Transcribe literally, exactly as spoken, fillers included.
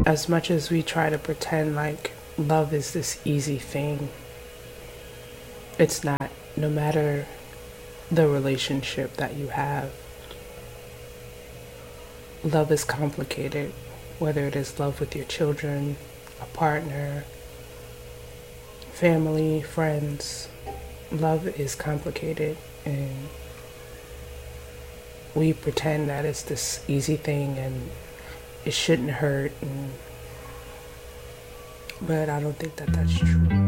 as much as we try to pretend like love is this easy thing, it's not. No matter the relationship that you have, love is complicated, whether it is love with your children, a partner, family, friends. Love is complicated, and we pretend that it's this easy thing and it shouldn't hurt, and, but I don't think that that's true.